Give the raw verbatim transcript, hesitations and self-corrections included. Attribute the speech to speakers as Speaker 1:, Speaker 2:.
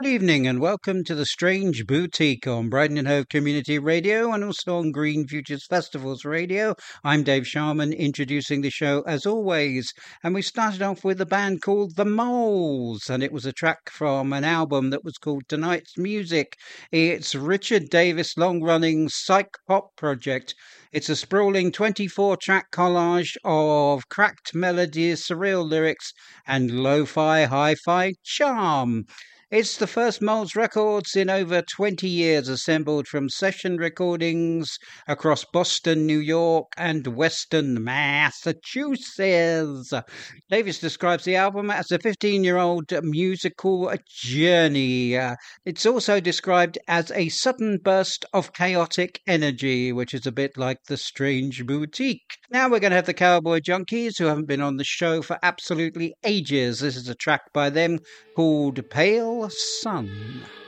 Speaker 1: Good evening and welcome to the Strange Boutique on Brighton and Hove Community Radio and also on Green Futures Festivals Radio. I'm Dave Sharman introducing the show as always. And we started off with a band called The Moles, and it was a track from an album that was called Tonight's Music. It's Richard Davis' long-running psych pop project. It's a sprawling twenty-four track collage of cracked melodies, surreal lyrics, and lo-fi hi-fi charm. It's the first Moles records in over twenty years, assembled from session recordings across Boston, New York, and Western Massachusetts. Davis describes the album as a fifteen-year-old musical journey. Uh, it's also described as a sudden burst of chaotic energy, which is a bit like the Strange Boutique. Now we're going to have the Cowboy Junkies, who haven't been on the show for absolutely ages. This is a track by them called Pale Sun.